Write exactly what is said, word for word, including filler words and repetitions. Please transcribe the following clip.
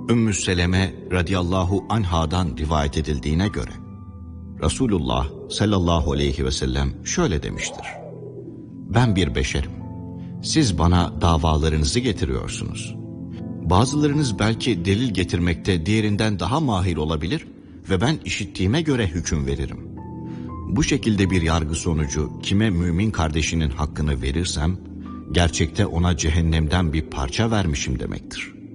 Ümmü Seleme radıyallahu anhadan rivayet edildiğine göre Resulullah sallallahu aleyhi ve sellem şöyle demiştir: ben bir beşerim. Siz bana davalarınızı getiriyorsunuz. Bazılarınız belki delil getirmekte diğerinden daha mahir olabilir ve ben işittiğime göre hüküm veririm. Bu şekilde bir yargı sonucu kime mümin kardeşinin hakkını verirsem, gerçekte ona cehennemden bir parça vermişim demektir.